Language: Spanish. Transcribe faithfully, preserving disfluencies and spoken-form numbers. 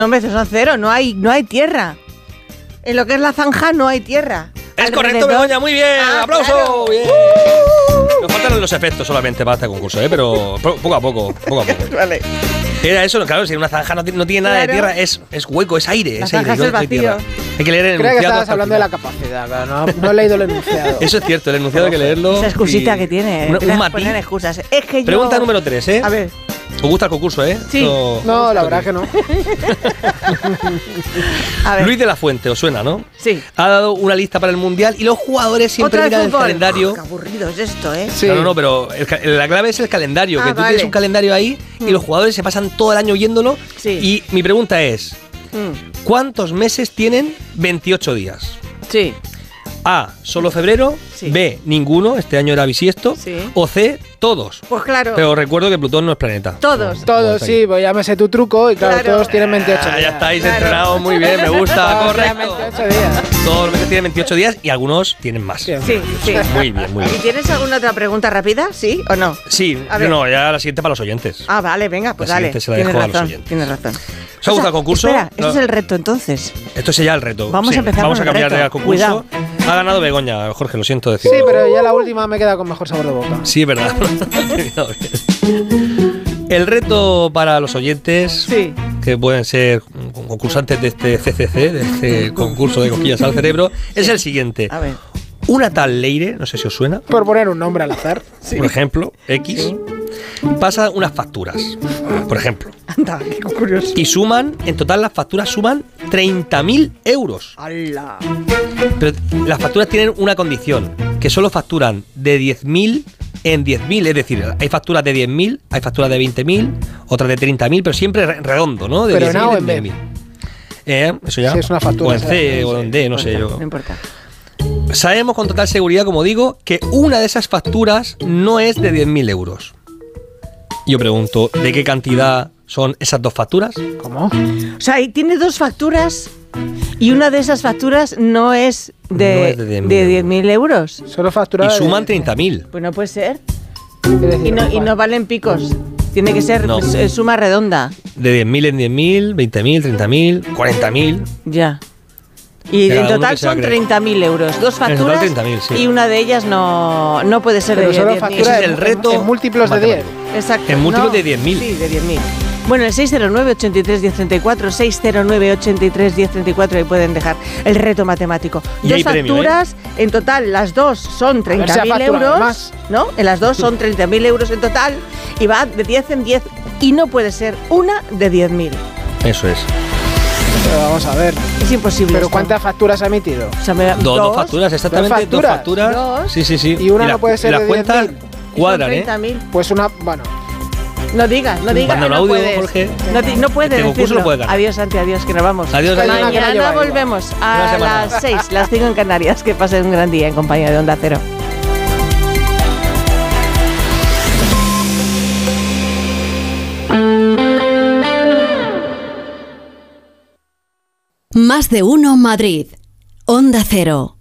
Hombre, son cero, no hay, no hay tierra. En lo que es la zanja no hay tierra. Es Alrededor. correcto, Begoña, muy bien. Ah, ¡Aplauso! claro. Bien. Nos faltan los efectos solamente para este concurso, ¿eh? Pero poco a poco, poco a poco. Vale. Era eso, claro, si en una zanja no tiene, no tiene nada Claro. de tierra, es, es hueco, es aire, La es aire. zanja no es el hay tierra. vacío. Hay que leer el Creo que enunciado. estabas hasta el hablando de la final. capacidad, claro, no, no he leído el enunciado. Eso es cierto, el enunciado hay que leerlo. Esa excusita y- que tiene. Una- Tienes un que matiz. poner excusas. Es que yo... Pregunta número tres, ¿eh? A ver. ¿Os gusta el concurso, eh? Sí. Esto- No, la verdad que no. A ver. Luis de la Fuente, ¿os suena, no? Sí. Ha dado una lista para el Mundial y los jugadores siempre Otra vez miran el fútbol. calendario. Uf, qué aburrido es esto, ¿eh? Sí. No, no, no, pero el ca- la clave es el calendario, Ah, que tú vale. tienes un calendario ahí y Mm. los jugadores se pasan todo el año viéndolo. Sí. Y mi pregunta es, Mm. ¿cuántos meses tienen veintiocho días? Sí. A, solo febrero, Sí. B, ninguno, este año era bisiesto, Sí. o C, todos. Pues claro. Pero recuerdo que Plutón no es planeta. Todos. Como- como Todos, está sí, aquí. pues ya me sé tu truco y claro, Claro. todos tienen veintiocho Ah, días. ya estáis Claro. entrenados muy bien, me gusta, Todos tienen correcto. veintiocho días. Todos los meses tienen veintiocho días y algunos tienen más. Sí. Sí, sí. Muy bien, muy ¿Y bien. tienes alguna otra pregunta rápida? ¿Sí o no? Sí, A ver. no, ya la siguiente para los oyentes. Ah, vale, venga, pues La dale. siguiente se la Tienes dejo a los razón, oyentes. tienes razón. ¿Os ha gustado el concurso? Espera, este No. es el reto entonces. Esto es ya el reto. Vamos Sí, a empezar Vamos con a el cambiar reto. de concurso. Cuidado. Ha ganado Begoña, Jorge, lo siento decir. Sí, pero ya la última me he quedado con mejor sabor de boca. Sí, es verdad. El reto para los oyentes, Sí. que pueden ser concursantes de este C C C, de este concurso de cosquillas al cerebro, es el siguiente. A ver. Una tal Leire, no sé si os suena, Por poner un nombre al azar. por ejemplo, X, pasa unas facturas, por ejemplo, Anda, qué curioso. y suman, en total las facturas suman treinta mil euros. ¡Hala! Pero las facturas tienen una condición, que solo facturan de diez mil en diez mil, es decir, hay facturas de diez mil, hay facturas de veinte mil, otras de treinta mil, pero siempre re- redondo, ¿no? De Pero en diez A mil o en B. diez mil. Eh, eso ya. Sí, es una factura, O en C ¿sabes? o en D, no sé yo. No importa. Sabemos con total seguridad, como digo, que una de esas facturas no es de diez mil euros. Yo pregunto, ¿de qué cantidad son esas dos facturas? ¿Cómo? O sea, y tiene dos facturas y una de esas facturas no es No de es de diez mil de diez mil euros. Solo facturada. Y suman de- treinta mil. Pues no puede ser. es decir, Y no, y no valen picos. Tiene que ser No. pues, eh, suma redonda. De diez mil en diez mil, veinte mil, treinta mil, cuarenta mil. Ya. Y De en cada uno total que se va a son creer. treinta mil euros. Dos total facturas treinta mil, sí. y una de ellas no, no puede ser Pero de solo diez mil. factura Ese es en- el reto en, en múltiplos de diez. matemático. Exacto. En múltiplos No, de diez mil. Sí, de diez mil. Bueno, el seis cero nueve, ochenta y tres, diez treinta y cuatro, seis cero nueve, ochenta y tres, diez treinta y cuatro, ahí pueden dejar el reto matemático. Y Dos hay premio, facturas, en total las dos son ver si treinta ha mil facturado euros, más. ¿no? En las dos son treinta mil euros en total y va de diez en diez y no puede ser una de diez mil. Eso es. Pero vamos a ver. Es imposible. ¿Pero esto. cuántas facturas ha emitido? O sea, me- Dos, dos facturas, exactamente. Dos facturas? facturas. Dos. Sí, sí, sí. Y una no las- puede ser las de cuentas diez mil. cuadran, ¿eh? treinta mil. Pues una. Bueno. No digas, no digas. Manda que un no audio, puedes. Jorge. No, ti- no puedes Este concurso decirlo. lo puede ganar. Adiós, Santi, adiós, que nos vamos. Adiós, Hay una adiós. que no Mañana lleva igual. volvemos Una a semana. las seis, las cinco en Canarias. Que pasen un gran día en compañía de Onda Cero. Más de uno Madrid. Onda Cero.